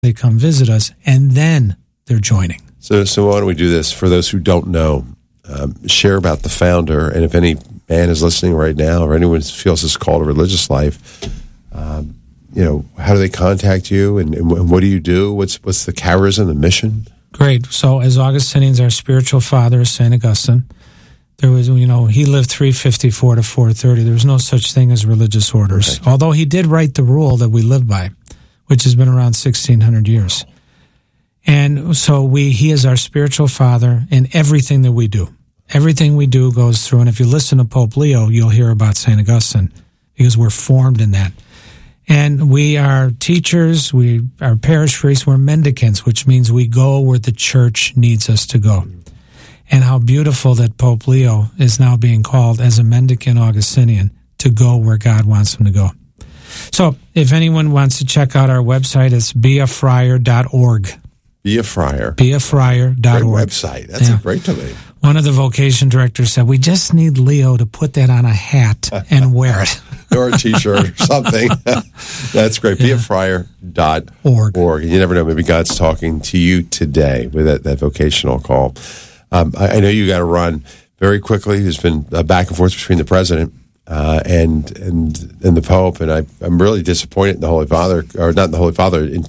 they come visit us, and then they're joining. So why don't we do this? For those who don't know, share about the founder, and if any man is listening right now or anyone feels this call to religious life, how do they contact you, and what do you do? What's the charism, the mission? Great. So as Augustinians, our spiritual father is St. Augustine. There was, he lived 354 to 430. There was no such thing as religious orders, right. Although he did write the rule that we live by, which has been around 1,600 years. And so he is our spiritual father in everything that we do. Everything we do goes through, and if you listen to Pope Leo, you'll hear about St. Augustine, because we're formed in that. And we are teachers, we are parish priests, we're mendicants, which means we go where the church needs us to go. And how beautiful that Pope Leo is now being called as a mendicant Augustinian to go where God wants him to go. So if anyone wants to check out our website, it's beafriar.org. Be a friar. Beafriar.org. Great website. That's a great domain. One of the vocation directors said, we just need Leo to put that on a hat and wear it. Or a T-shirt or something. That's great. Yeah. Beafriar.org. You never know. Maybe God's talking to you today with that vocational call. I know you got to run very quickly. There's been a back and forth between the president and the Pope, and I'm really disappointed in the Holy Father, or not in the Holy Father, in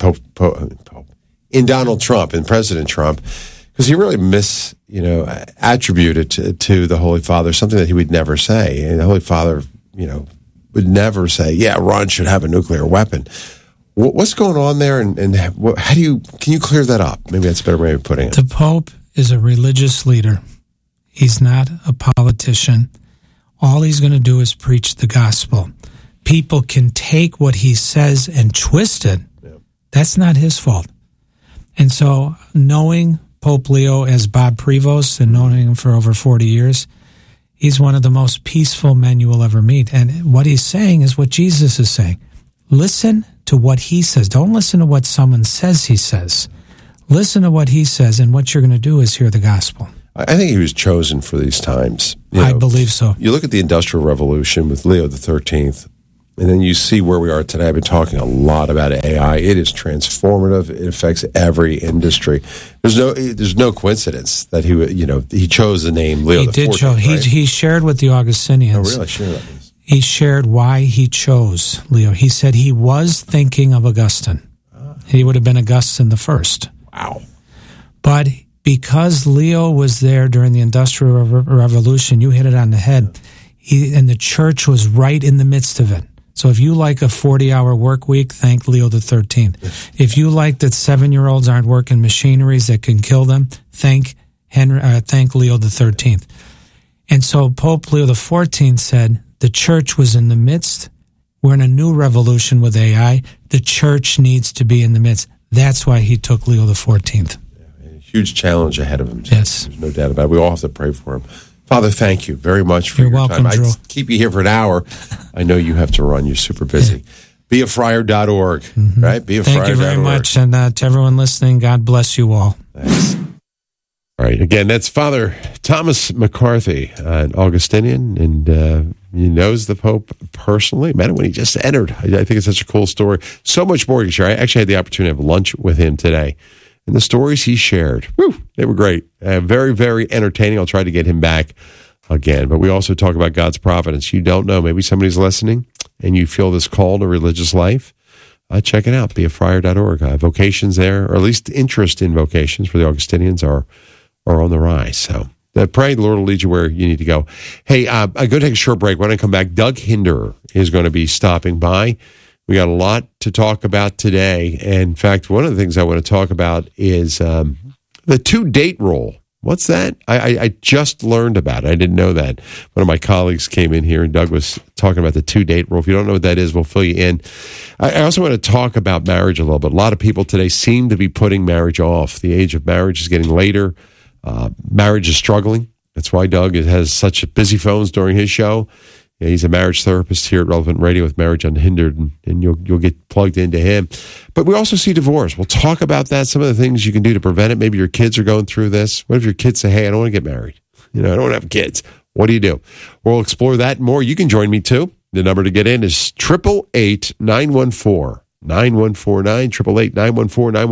in Donald Trump and President Trump, because he really attributed to the Holy Father something that he would never say. And the Holy Father, would never say, yeah, Iran should have a nuclear weapon. What's going on there, and can you clear that up? Maybe that's a better way of putting it. The Pope is a religious leader. He's not a politician. All he's going to do is preach the gospel. People can take what he says and twist it. Yeah. That's not his fault. And so knowing Pope Leo as Bob Prevost and knowing him for over 40 years, he's one of the most peaceful men you will ever meet. And what he's saying is what Jesus is saying. Listen to what he says. Don't listen to what someone says he says. Listen to what he says, and what you're going to do is hear the gospel. I think he was chosen for these times. I believe so. You look at the Industrial Revolution with Leo XIII, and then you see where we are today. I've been talking a lot about AI. It is transformative. It affects every industry. There's no coincidence that he chose the name Leo XIV. He did choose. Right? He shared with the Augustinians. Oh, really? Share that. He shared why he chose Leo. He said he was thinking of Augustine. He would have been Augustine the First. Wow. But because Leo was there during the Industrial Revolution, you hit it on the head, and the church was right in the midst of it. So if you like a 40-hour work week, thank Leo XIII. If you like that 7-year-olds aren't working machineries that can kill them, thank Leo XIII. And so Pope Leo XIV said the church was in the midst. We're in a new revolution with AI. The church needs to be in the midst. That's why he took Leo XIV. A huge challenge ahead of him. Yes. There's no doubt about it. We all have to pray for him. Father, thank you very much for your welcome, time. Drew. I keep you here for an hour. I know you have to run. You're super busy. Beafriar.org, right? Beafriar.org. Thank you very much. And to everyone listening, God bless you all. Thanks. All right. Again, that's Father Thomas McCarthy, an Augustinian, and he knows the Pope personally. Met him when he just entered. I think it's such a cool story. So much more to share. I actually had the opportunity to have lunch with him today. And the stories he shared, they were great. Very, very entertaining. I'll try to get him back again. But we also talk about God's providence. You don't know. Maybe somebody's listening and you feel this call to religious life. Check it out, beafriar.org. Vocations there, or at least interest in vocations for the Augustinians are on the rise. So pray the Lord will lead you where you need to go. Hey, I'm going to take a short break. When I come back, Doug Hinder is going to be stopping by. We got a lot to talk about today. And in fact, one of the things I want to talk about is the 2-date rule. What's that? I just learned about it. I didn't know that. One of my colleagues came in here, and Doug was talking about the 2-date rule. If you don't know what that is, we'll fill you in. I also want to talk about marriage a little bit. A lot of people today seem to be putting marriage off. The age of marriage is getting later. Marriage is struggling. That's why Doug has such busy phones during his show. He's a marriage therapist here at Relevant Radio with Marriage Unhindered, and you'll get plugged into him. But we also see divorce. We'll talk about that, some of the things you can do to prevent it. Maybe your kids are going through this. What if your kids say, hey, I don't want to get married? I don't want to have kids. What do you do? We'll explore that and more. You can join me, too. The number to get in is 888-914-9730. 9149, 888 914